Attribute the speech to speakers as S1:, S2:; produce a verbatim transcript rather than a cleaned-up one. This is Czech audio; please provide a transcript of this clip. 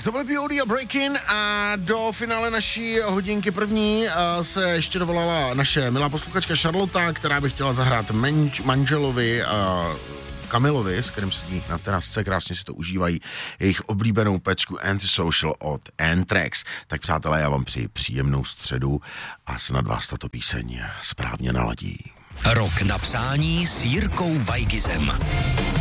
S1: to byl P O D a Breakin a do finále naší hodinky první uh, se ještě dovolala naše milá posluchačka Charlotte, která by chtěla zahrát menč, manželovi uh, Kamilovi, s kterým sedí na terasce, krásně si to užívají, jejich oblíbenou pecku Antisocial od Anthrax. Tak přátelé, já vám přeji příjemnou středu a snad vás tato píseň správně naladí.
S2: Rok na přání s Jirkou Weigizem.